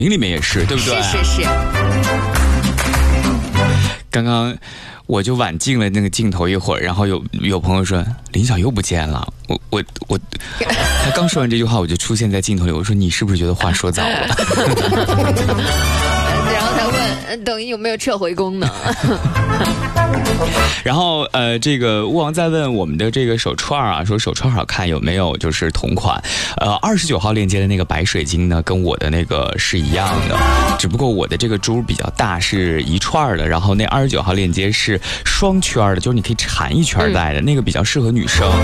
里面也是，对不对？ 是。 刚刚我就晚进了那个镜头一会儿，然后有朋友说林晓又不见了，我他刚说完这句话，我就出现在镜头里，我说你是不是觉得话说早了？ 然后他问抖音有没有撤回功能？ 然后这个巫王在问我们的这个手串啊，说手串好看有没有就是同款？29号链接的那个白水晶呢，跟我的那个是一样的，只不过我的这个珠比较大，是一串的，然后那29号链接是双圈的，就是你可以缠一圈戴的，那个比较适合女生。